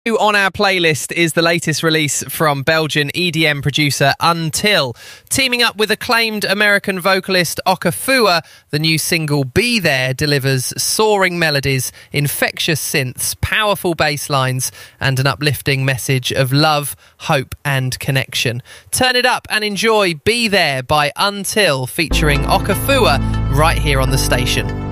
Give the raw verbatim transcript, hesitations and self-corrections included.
On our playlist is the latest release from Belgian E D M producer Until. Teaming up with acclaimed American vocalist Okafua, the new single Be There delivers soaring melodies, infectious synths, powerful bass lines, and an uplifting message of love, hope, and connection. Turn it up and enjoy Be There by Until, featuring Okafua, right here on the station.